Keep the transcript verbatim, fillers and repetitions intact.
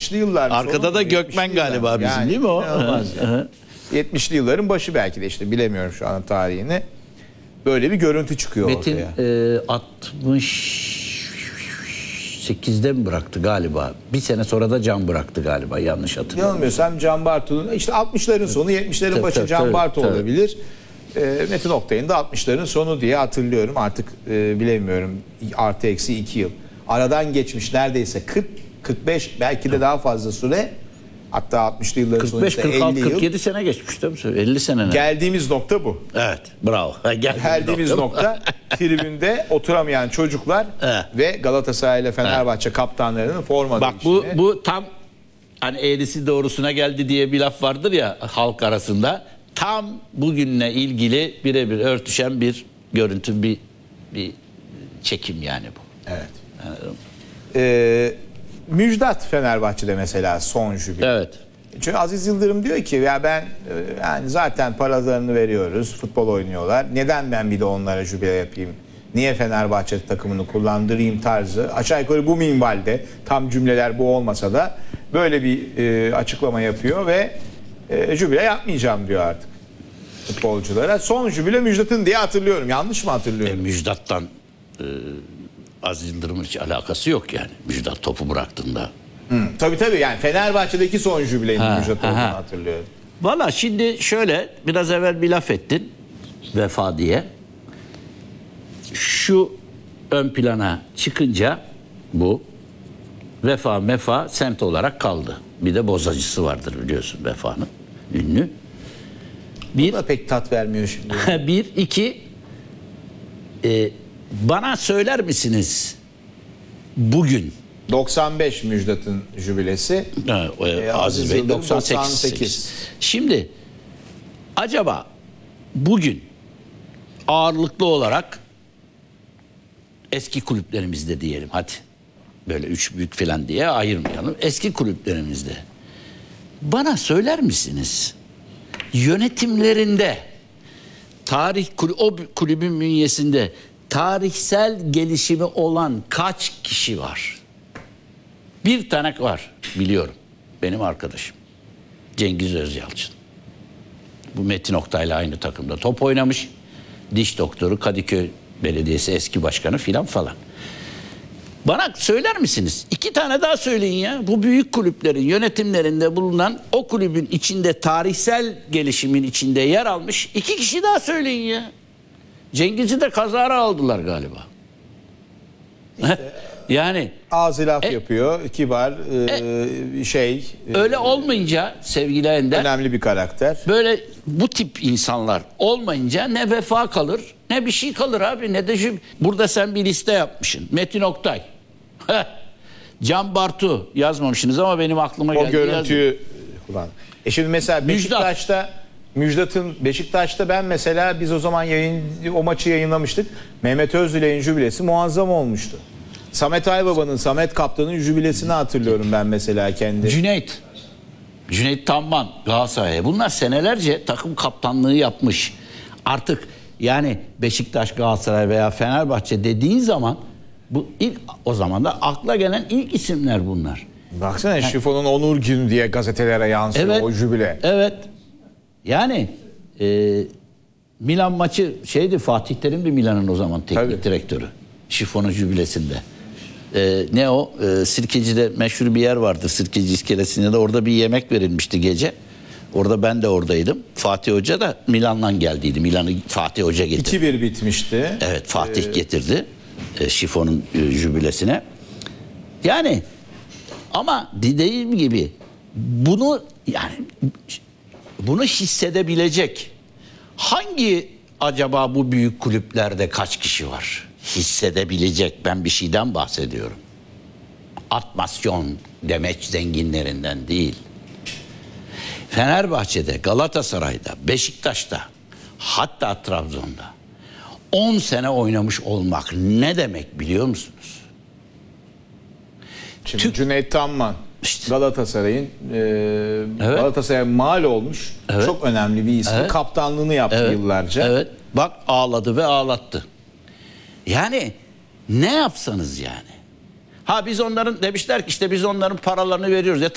altmışlı yıllar. Arkada da Gökmen galiba bizim, yani, değil mi o? Yani. yetmişli yılların başı belki de, işte bilemiyorum şu an tarihini. Böyle bir görüntü çıkıyor Metin, ortaya. e, altmış sekizde mi bıraktı galiba? Bir sene sonra da Can bıraktı galiba, yanlış hatırlamıyorum. Yanılmıyorsam Can Bartu'nun işte altmışların sonu, yetmişlerin Tabii, başı tabii, Can tabii, Bartu tabii. olabilir. E, Metin Oktay'ın da altmışların sonu diye hatırlıyorum. Artık e, bilemiyorum, artı eksi iki yıl. Aradan geçmiş neredeyse kırk kırk beş, belki de daha fazla süre. Hatta altmışlı yılların kırk beş, sonunda kırk altı, elli yıl. kırk yedi sene geçmiş değil mi? elli sene. Ne? Geldiğimiz nokta bu. Evet, bravo. Geldiğimiz, Geldiğimiz nokta tribünde oturamayan çocuklar Evet. ve Galatasaray ile Fenerbahçe kaptanlarının forma Bak bu değişimi. bu tam hani eğrisi doğrusuna geldi diye bir laf vardır ya halk arasında. Tam bugünle ilgili birebir örtüşen bir görüntü, bir bir çekim yani bu. Evet. Ee, Müjdat Fenerbahçe'de mesela son jübile. Evet. Çünkü Aziz Yıldırım diyor ki ya ben e, yani zaten paralarını veriyoruz, futbol oynuyorlar. Neden ben bir de onlara jübile yapayım? Niye Fenerbahçe takımını kullandırayım tarzı. Aşağı yukarı bu minvalde, tam cümleler bu olmasa da böyle bir e, açıklama yapıyor ve e, jübile yapmayacağım diyor artık futbolculara. Son jübile Müjdat'ın diye hatırlıyorum. Yanlış mı E, hatırlıyorum? Müjdat'tan e, Aziz Yıldırım'ın hiç alakası yok yani. Müjdat topu bıraktığında. Hı, tabii tabii, yani Fenerbahçe'deki son jübilenin Müjdat olduğunu ha. hatırlıyorum. Valla şimdi şöyle, biraz evvel bir laf ettin vefa diye. Şu ön plana çıkınca bu vefa mefa semt olarak kaldı. Bir de bozacısı vardır biliyorsun Vefa'nın, ünlü. Bir, Bu da pek tat vermiyor şimdi. bir iki e, bana söyler misiniz bugün doksan beş Müjdat'ın jübilesi. Ha, e, E, Aziz Aziz Bey Yıldırım doksan sekiz. doksan sekiz. Şimdi acaba bugün ağırlıklı olarak eski kulüplerimizde diyelim, hadi böyle üç büyük falan diye ayırmayalım, eski kulüplerimizde bana söyler misiniz yönetimlerinde tarih kulü- o kulübün bünyesinde tarihsel gelişimi olan kaç kişi var? Bir tane var biliyorum, benim arkadaşım Cengiz Özyalçın. Bu Metin Oktay'la aynı takımda top oynamış. Diş doktoru, Kadıköy Belediyesi eski başkanı filan falan. Bana söyler misiniz? İki tane daha söyleyin ya. Bu büyük kulüplerin yönetimlerinde bulunan, o kulübün içinde tarihsel gelişimin içinde yer almış iki kişi daha söyleyin ya. Cengiz'i de kazara aldılar galiba. Yani Ağzı laf E- yapıyor, kibar, e, şey, e, öyle olmayınca sevgili Ender, önemli bir karakter. böyle bu tip insanlar olmayınca ne vefa kalır ne bir şey kalır abi, ne de şu. Burada sen bir liste yapmışsın. Metin Oktay, Heh. Can Bartu yazmamışsınız ama benim aklıma geldi. O görüntüyü kullan. E şimdi mesela Müjdat. Beşiktaş'ta Müjdat'ın Beşiktaş'ta ben mesela biz o zaman yayın o maçı yayınlamıştık. Mehmet Özdilek'in jübilesi muazzam olmuştu. Samet Aybaba'nın, Samet Kaptan'ın jübilesini hatırlıyorum ben mesela kendi. Cüneyt. Cüneyt Tamman Galatasaray'a. Bunlar senelerce takım kaptanlığı yapmış. Artık yani Beşiktaş, Galatasaray veya Fenerbahçe dediğin zaman bu ilk, o zaman da akla gelen ilk isimler bunlar. Baksana Şifon'un onur günü diye gazetelere yansıyor Evet. o jübile. Evet. Yani e, Milan maçı şeydi, Fatih Terim'di Milan'ın o zaman teknik Tabii. direktörü. Şifon'un jübilesinde. E, ne o? E, Sirkeci'de meşhur bir yer vardı. Sirkeci iskelesinde de, orada bir yemek verilmişti gece. Orada ben de oradaydım. Fatih Hoca da Milan'dan geldiydi. Milan'ı Fatih Hoca getirdi. iki bir bitmişti. Evet, Fatih ee... getirdi e, Şifon'un e, jübilesine. Yani ama dediğim gibi bunu yani bunu hissedebilecek hangi acaba bu büyük kulüplerde kaç kişi var? Hissedebilecek, ben bir şeyden bahsediyorum. Atmasyon demeç zenginlerinden değil. Fenerbahçe'de, Galatasaray'da, Beşiktaş'ta, hatta Trabzon'da on sene oynamış olmak ne demek biliyor musunuz? Şimdi Türk- Cüneyt Tamman İşte. Galatasaray'ın e, Evet. Galatasaray'a mal olmuş Evet. çok önemli bir ismi. Evet. Kaptanlığını yaptı Evet, yıllarca. evet. Bak, ağladı ve ağlattı. Yani ne yapsanız yani. Ha biz onların demişler ki işte biz onların paralarını veriyoruz. Ya